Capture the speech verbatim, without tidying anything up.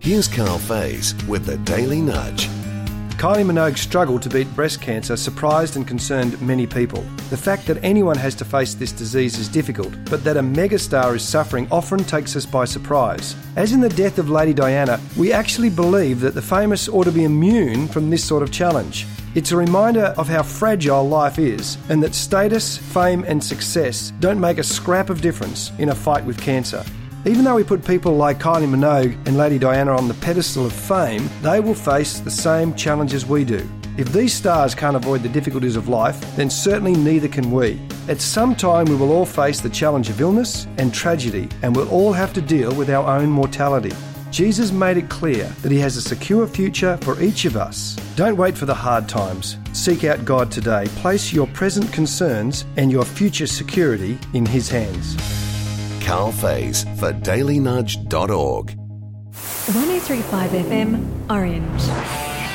Here's Carl Faze with the Daily Nudge. Kylie Minogue's struggle to beat breast cancer surprised and concerned many people. The fact that anyone has to face this disease is difficult, but that a megastar is suffering often takes us by surprise. As in the death of Lady Diana, we actually believe that the famous ought to be immune from this sort of challenge. It's a reminder of how fragile life is, and that status, fame and success don't make a scrap of difference in a fight with cancer. Even though we put people like Kylie Minogue and Lady Diana on the pedestal of fame, they will face the same challenges we do. If these stars can't avoid the difficulties of life, then certainly neither can we. At some time we will all face the challenge of illness and tragedy, and we'll all have to deal with our own mortality. Jesus made it clear that he has a secure future for each of us. Don't wait for the hard times. Seek out God today. Place your present concerns and your future security in his hands. Carl Faze for daily nudge dot org. one oh three point five F M, Orange.